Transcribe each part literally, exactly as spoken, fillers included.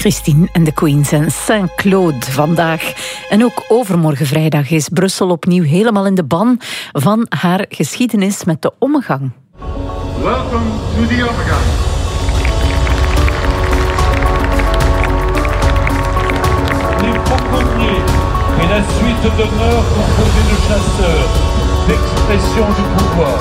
Christine en de Queens en Saint-Claude vandaag. En ook overmorgen vrijdag is Brussel opnieuw helemaal in de ban van haar geschiedenis met de ommegang. Welcome to the ommegang. Les fauconniers et la suite d'honneur composée de chasseurs, d'expression du pouvoir.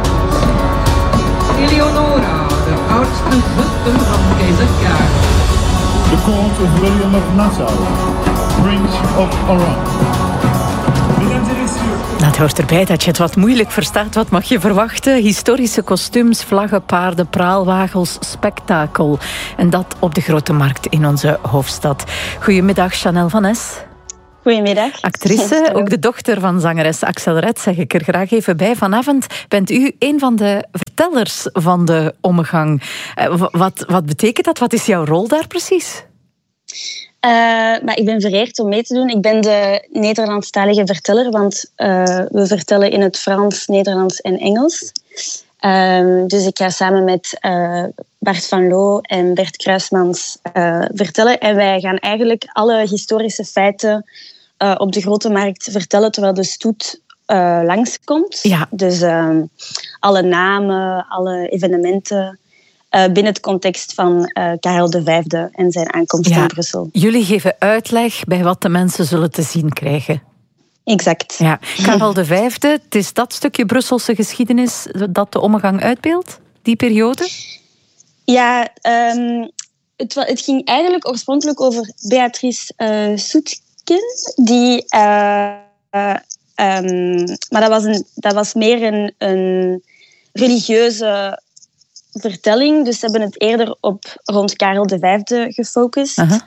Eleonora, de oudste zuster van keizer Karel. De Count of William of Nassau, Prince of Orange. Mesdames et messieurs. Nou, het hoort erbij dat je het wat moeilijk verstaat. Wat mag je verwachten? Historische kostuums, vlaggen, paarden, praalwagens, spektakel. En dat op de Grote Markt in onze hoofdstad. Goedemiddag, Chanel van Es. Goedemiddag. Actrice, ook de dochter van zangeres Axel Red, zeg ik er graag even bij. Vanavond bent u een van de vertellers van de ommegang. Wat, wat betekent dat? Wat is jouw rol daar precies? Uh, maar ik ben vereerd om mee te doen. Ik ben de Nederlandstalige verteller, want uh, we vertellen in het Frans, Nederlands en Engels. Uh, dus ik ga samen met uh, Bart van Loo en Bert Kruismans uh, vertellen. En wij gaan eigenlijk alle historische feiten uh, op de Grote Markt vertellen, terwijl de stoet uh, langskomt. Ja. Dus uh, alle namen, alle evenementen. Uh, binnen het context van uh, Karel de Vijfde en zijn aankomst Ja, in Brussel. Jullie geven uitleg bij wat de mensen zullen te zien krijgen. Exact. Ja. Karel de Vijfde, het is dat stukje Brusselse geschiedenis dat de ommegang uitbeeldt, die periode? Ja, um, het, het ging eigenlijk oorspronkelijk over Beatrice uh, Soetken, die... Uh, uh, um, maar dat was, een, dat was meer een, een religieuze vertelling, dus ze hebben het eerder op rond Karel de Vijfde gefocust. Uh-huh.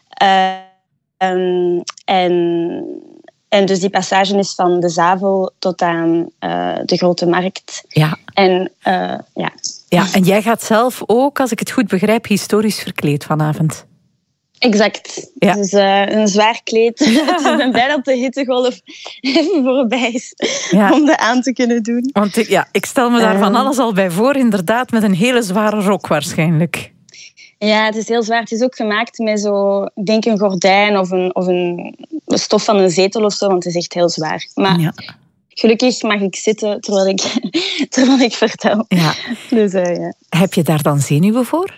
Uh, um, en, en dus die passage is van de Zavel tot aan uh, de Grote Markt. Ja. En uh, ja. Ja, en jij gaat zelf ook, als ik het goed begrijp, historisch verkleed vanavond. Exact. Ja. Dus uh, een zwaar kleed. Dus ik ben blij dat de hittegolf even voorbij is, Ja. om dat aan te kunnen doen. Want ik, ja, ik stel me daar van alles al bij voor, inderdaad, met een hele zware rok waarschijnlijk. Ja, het is heel zwaar. Het is ook gemaakt met zo, ik denk een gordijn of een, of een stof van een zetel of zo, want het is echt heel zwaar. Maar Ja. gelukkig mag ik zitten terwijl ik, terwijl ik vertel. Ja. Dus, uh, ja. Heb je daar dan zenuwen voor?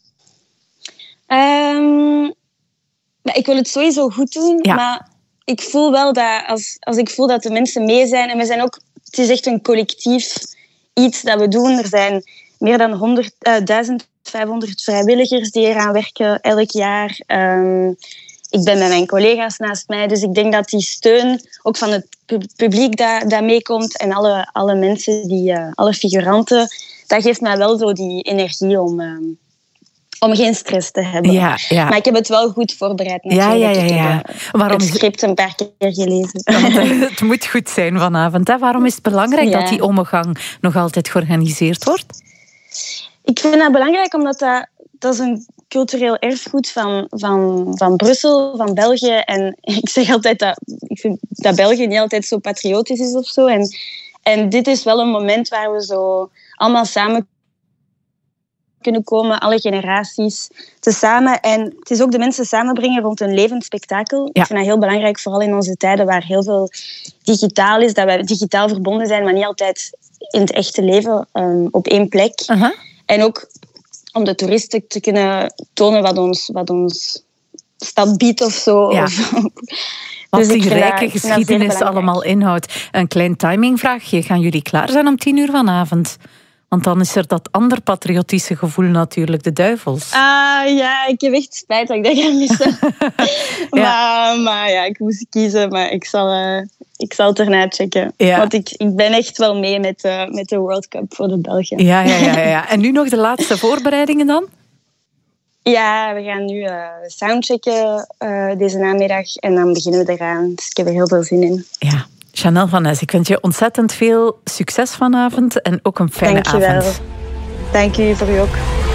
Um, ja, ik wil het sowieso goed doen, Ja. maar ik voel wel dat als, als ik voel dat de mensen mee zijn, en we zijn ook, het is echt een collectief iets dat we doen. Er zijn meer dan honderd, uh, duizendvijfhonderd vrijwilligers die eraan werken elk jaar. Um, ik ben met mijn collega's naast mij, dus ik denk dat die steun, ook van het publiek dat, dat meekomt en alle, alle mensen, die, uh, alle figuranten, dat geeft mij wel zo die energie om... Um, Om geen stress te hebben. Ja, ja. Maar ik heb het wel goed voorbereid natuurlijk. Ja, ja, ja, ja. Ik heb Waarom het is script een paar keer gelezen. het moet goed zijn vanavond. Hè? Waarom is het belangrijk Ja. dat die ommegang nog altijd georganiseerd wordt? Ik vind dat belangrijk omdat dat, dat is een cultureel erfgoed van, van, van Brussel, van België. En ik zeg altijd dat ik vind dat België niet altijd zo patriotisch is of zo. En, en dit is wel een moment waar we zo allemaal samen kunnen komen, alle generaties tezamen. En het is ook de mensen samenbrengen rond een levend spektakel. Ja. Ik vind dat heel belangrijk, vooral in onze tijden waar heel veel digitaal is, dat wij digitaal verbonden zijn, maar niet altijd in het echte leven um, op één plek. Uh-huh. En ook om de toeristen te kunnen tonen wat ons, wat ons stad biedt of zo. Ja. Of, Wat dus ik die vind rijke dat- ik vind dat zeer geschiedenis belangrijk. allemaal inhoudt. Een klein timingvraagje. Gaan jullie klaar zijn om tien uur vanavond? Want dan is er dat ander patriotische gevoel natuurlijk, de duivels. Ah ja, ik heb echt spijt dat ik dat ga missen. Ja. maar, maar ja, ik moest kiezen, maar ik zal, uh, ik zal het erna checken. Ja. Want ik, ik ben echt wel mee met, uh, met de World Cup voor de Belgen. Ja, ja, ja, ja. En nu nog de laatste voorbereidingen dan? Ja, we gaan nu uh, soundchecken uh, deze namiddag en dan beginnen we eraan. Dus ik heb er heel veel zin in. Ja. Chanel van Es, ik wens je ontzettend veel succes vanavond en ook een fijne Dank je wel. avond. Dank u voor u ook.